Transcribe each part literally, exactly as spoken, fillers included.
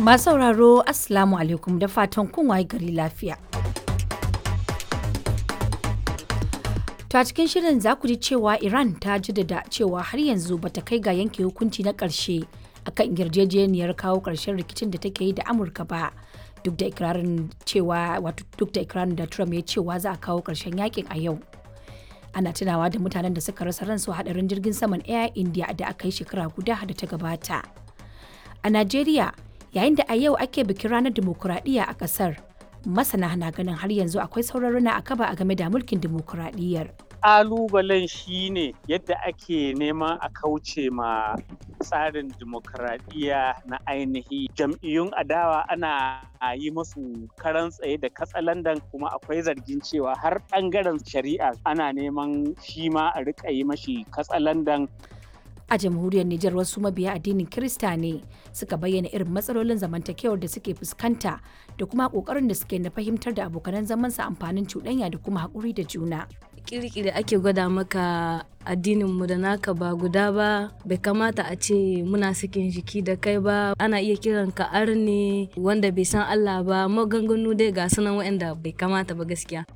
Masu sauraro Assalamu alaikum da fatan kun waye gari lafiya. To a cikin shirin za ku ji cewa Iran ta jaddada cewa har yanzu bata kai ga yanke hukunci na ƙarshe akan yarjejeniyar kawo ƙarshen rikicin da take yi da Amurka ba. Duk da ikirarin cewa wato duk da ikirarin da Trump ya cewa za a kawo ƙarshen yakin a yau. Ana tunawa da mutanen da suka rasa ransu a hadarin jirgin saman Air India da aka yi shekara guda da ta gabata. A Najeriya, yayin da a yau ake bikin ranar dimokuraɗiyya a ƙasar, masana na ganin har yanzu akwai sauraruna a kaba a game da mulkin dimokuraɗiyyar. Ƙalubalen shi ne yadda ake neman a kauce ma tsarin dimokuraɗiyya na ainihi. Jam'iyyun adawa ana yi musu karan tsaye da katsalandan, kuma akwai zargin cewa har ɓangaren shari'a ana neman shi ma a riƙa yi mashi katsalandan. A jamhuriyar Nijar wasu mabiya addinin Kirista ne suka bayyana irin matsalolin zamantakewar da suke fuskanta da kuma kokarin da suke na fahimtar da abokanan zamansa amfanin cuɗanya da kuma haƙuri da juna. Kirki da ake gwada maka addininmu da naka ba guda ba, bai kamata a ce muna sakin jiki da kai ba. Ana iya kiran ka arne wanda bai san Allah ba, maganganu dai ga sunan waɗanda bai kamata ba gaskiya.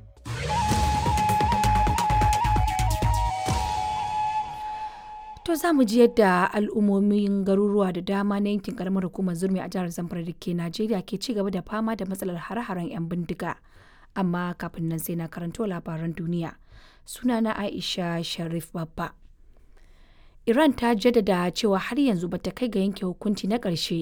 To za mu ji yadda al'ummomin garuruwa da dama na yankin karamar hukumar Zurmi a jihar Zamfara da ke Najeriya ke ci gaba da fama da matsalar hare-haren 'yan bindiga. Amma kafin nan sai na karanto labaran duniya. Sunana Aisha Sharif Babba. Iran ta jaddada cewa har yanzu bata kai ga yanke hukunci na ƙarshe